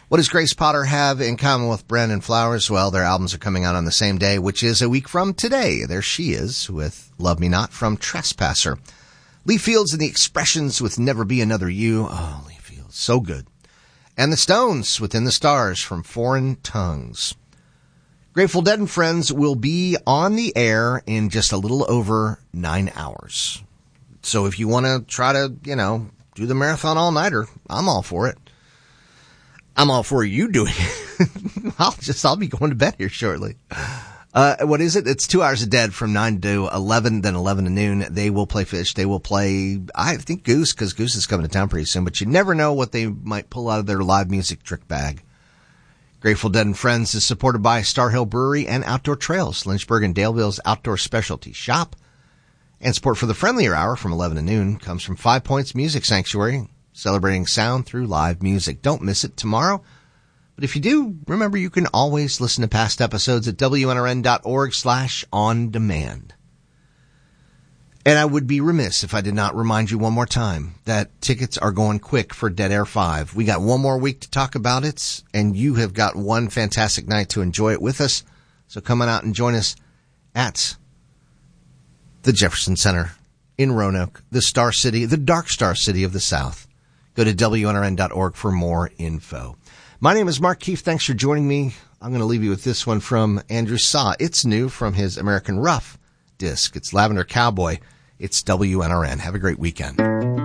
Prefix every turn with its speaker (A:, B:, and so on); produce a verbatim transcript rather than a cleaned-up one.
A: What does Grace Potter have in common with Brandon Flowers? Well, their albums are coming out on the same day, which is a week from today. There she is with Love Me Not from Trespasser. Lee Fields and the Expressions with Never Be Another You. Oh, Lee Fields, so good. And the Stones Within the Stars from Foreign Tongues. Grateful Dead and Friends will be on the air in just a little over nine hours. So if you want to try to, you know, do the marathon all-nighter, I'm all for it. I'm all for you doing it. I'll just, I'll be going to bed here shortly. Uh, what is it? It's two hours of Dead from nine to eleven, then eleven to noon. They will play Fish. They will play, I think, Goose, because Goose is coming to town pretty soon, but you never know what they might pull out of their live music trick bag. Grateful Dead and Friends is supported by Star Hill Brewery and Outdoor Trails, Lynchburg and Daleville's outdoor specialty shop. And support for the Friendlier Hour from eleven to noon comes from Five Points Music Sanctuary, celebrating sound through live music. Don't miss it tomorrow. But if you do, remember you can always listen to past episodes at W N R N dot org slash on demand. And I would be remiss if I did not remind you one more time that tickets are going quick for Dead Air five. We got one more week to talk about it, and you have got one fantastic night to enjoy it with us. So come on out and join us at the Jefferson Center in Roanoke, the Star City, the Dark Star City of the South. Go to W N R N dot org for more info. My name is Mark Keefe. Thanks for joining me. I'm going to leave you with this one from Andrew Saw. It's new from his American Rough disc. It's Lavender Cowboy. It's W N R N. Have a great weekend.